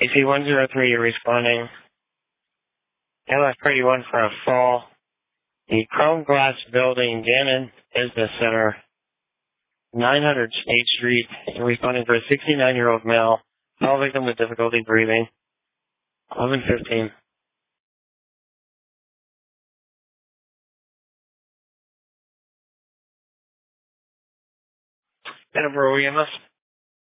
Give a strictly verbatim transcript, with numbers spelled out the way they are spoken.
A C one zero three, you're responding. L F thirty-one for a fall. The Chrome Glass Building, Gannon Business Center, nine hundred State Street. You're responding for a sixty-nine-year-old male. Fall victim with difficulty breathing. eleven fifteen. Edinburgh E M S.